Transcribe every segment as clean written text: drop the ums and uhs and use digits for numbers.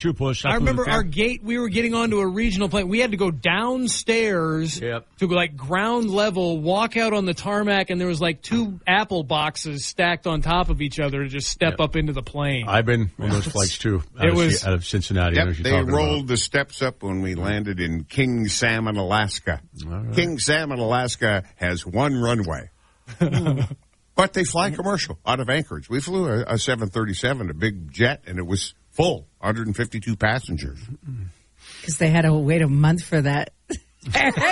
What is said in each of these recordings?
Two push. I remember our gate, we were getting onto a regional plane. We had to go downstairs to go like ground level, walk out on the tarmac, and there was like 2 Apple boxes stacked on top of each other to just step up into the plane. I've been on those flights too. Out of Cincinnati. Yep, they rolled the steps up when we landed in King Salmon, Alaska. Right. King Salmon, Alaska has 1 runway. But they fly commercial out of Anchorage. We flew a 737, a big jet, and it was full, 152 passengers. Because they had to wait a month for that. No,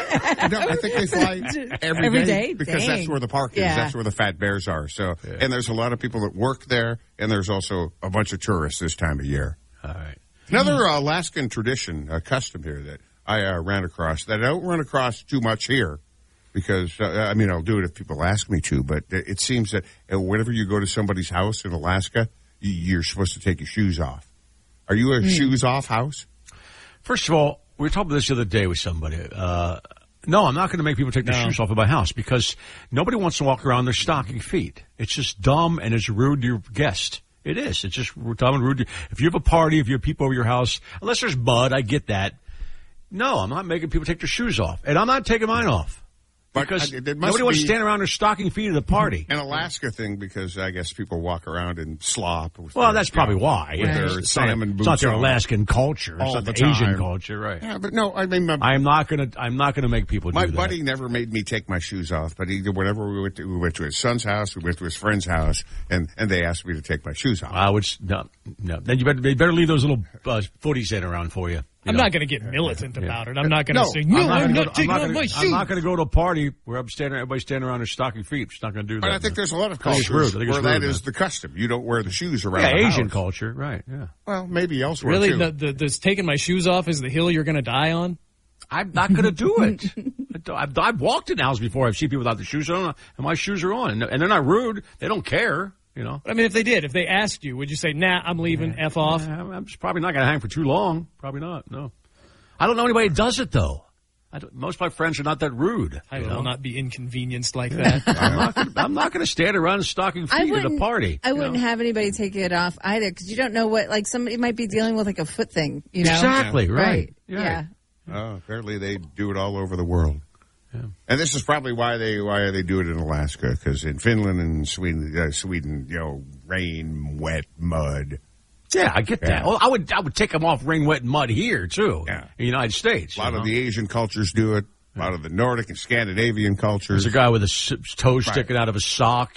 I think they fly every day because that's where the park is. That's where the fat bears are. So, and there's a lot of people that work there, and there's also a bunch of tourists this time of year. All right. Another Alaskan tradition, custom here that I ran across, that I don't run across too much here. Because, I'll do it if people ask me to, but it seems that whenever you go to somebody's house in Alaska, you're supposed to take your shoes off. Are you a shoes-off house? First of all, we were talking about this the other day with somebody. No, I'm not going to make people take their shoes off at my house because nobody wants to walk around in their stocking feet. It's just dumb and it's rude to your guest. It is. It's just dumb and rude. If you have a party, if you have people over your house, unless there's mud, I get that. No, I'm not making people take their shoes off. And I'm not taking mine off. Because nobody wants to stand around their stocking feet at a party. An Alaska thing, because I guess people walk around in slop. Well, that's probably why. With their salmon boots. It's not their Alaskan culture. It's not the Asian culture, right? Yeah, but no, I mean, I'm not gonna make people do that. My buddy never made me take my shoes off, but whenever we went to his son's house, we went to his friend's house, and they asked me to take my shoes off. I would no. Then they better leave those little footies in around for you. I'm not going to get militant about it. I'm not going to say, I'm not taking off my shoes. I'm not going to go to a party where everybody's standing around their stocking feet. I'm just not going to do that. But I think there's a lot of cultures where that is the custom. You don't wear the shoes around the Asian house. Culture, right, yeah. Well, maybe elsewhere, really, too. Really? Taking my shoes off is the hill you're going to die on? I'm not going to do it. I've walked in the house before. I've seen people without the shoes on, and my shoes are on. And they're not rude. They don't care. You know, I mean, if they asked you, would you say, "Nah, I'm leaving, F off"? I'm probably not going to hang for too long. Probably not. No, I don't know anybody who does it though. Most of my friends are not that rude. I will not be inconvenienced like that. I'm not going to stand around in stocking feet at a party. I wouldn't have anybody take it off either because you don't know what. Like somebody might be dealing with like a foot thing. You know, exactly right. Yeah. Oh, apparently they do it all over the world. Yeah. And this is probably why they do it in Alaska, because in Finland and Sweden, rain, wet, mud. Yeah, I get that. Well, I would take them off rain, wet, and mud here too. Yeah. In the United States. A lot of the Asian cultures do it. A lot of the Nordic and Scandinavian cultures. There's a guy with his toes sticking out of a sock,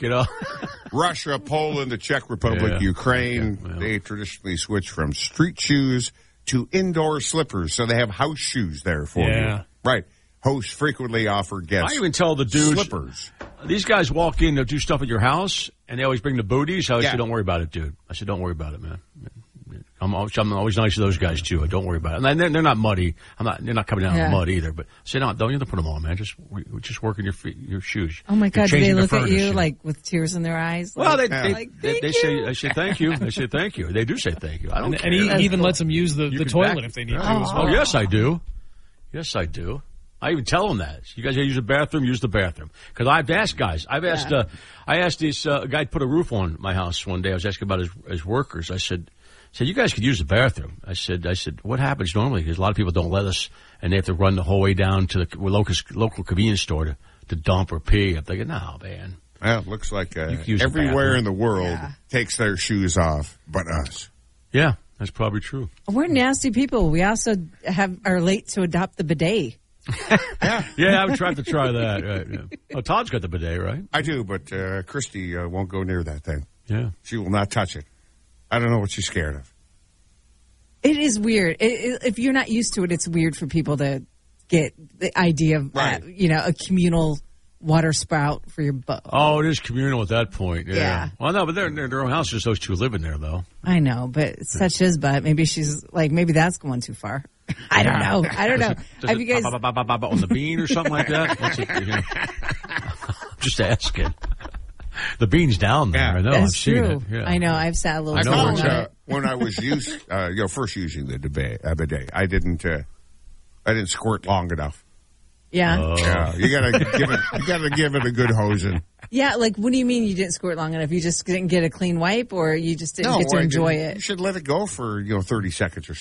Russia, Poland, the Czech Republic, Ukraine, they traditionally switch from street shoes to indoor slippers, so they have house shoes there for you. Right. Hosts frequently offer guests. I even tell the dudes, slippers. These guys walk in to do stuff at your house, and they always bring the booties. I said, don't worry about it, dude. I said, don't worry about it, man. I'm always nice to those guys, too. Don't worry about it. And they're not muddy. They're not coming down in the mud, either. But I said, no, don't you have to put them on, man. Just working your shoes. Oh, my God. Do they look at you, like, with tears in their eyes? Well, they say thank you. They say thank you. They do say thank you. I don't care. And he even lets them use the toilet if they need to as well. Oh, yes, I do. Yes, I do. I even tell them that. You guys use the bathroom, use the bathroom. Because I've asked guys. I asked this guy to put a roof on my house one day. I was asking about his workers. I said, you guys could use the bathroom. I said, what happens normally? Because a lot of people don't let us, and they have to run the whole way down to the local convenience store to dump or pee. I'm thinking, no, man. Well, it looks like everywhere in the world takes their shoes off but us. Yeah, that's probably true. We're nasty people. We also are late to adopt the bidet. Yeah, I would try that. Right, yeah. Oh, Todd's got the bidet, right? I do, but Christy won't go near that thing. Yeah. She will not touch it. I don't know what she's scared of. It is weird. If you're not used to it, it's weird for people to get the idea of, a communal water spout for your boat. Oh, it is communal at that point. Yeah. Well, no, but they're in their own house. Just those two live in there, though. I know, but such his butt. Maybe she's like, maybe that's going too far. I don't know. Have you guys on the bean or something like that? What's it, I'm just asking. The bean's down there. I know. That's I've seen true. it. Yeah. I know. I've sat a little. I found when I was first using the bidet, I didn't squirt long enough. Yeah. You gotta give it a good hosing. Yeah, like what do you mean you didn't squirt long enough? You just didn't get a clean wipe, or you just didn't get to enjoy it? You should let it go for 30 seconds or